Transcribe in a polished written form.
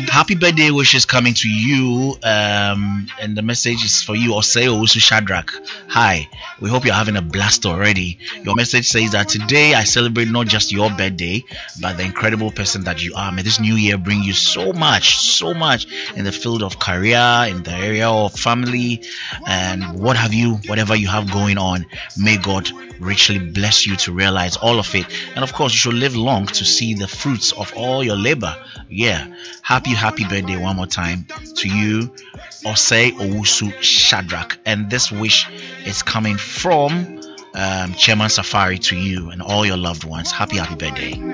Happy birthday wishes coming to you. And the message is for you, Oseo Usu Shadrach. Hi, we hope you're having a blast already. Your message says that today I celebrate not just your birthday, but the incredible person that you are. May this new year bring you so much in the field of career, in the area of family, and whatever you have going on. May God richly bless you to realize all of it. And of course, you should live long to see the fruits of all your labor. Yeah. Happy birthday one more time to you, Osei Owusu Shadrach. And this wish is coming from Chairman Safari to you and all your loved ones. Happy birthday.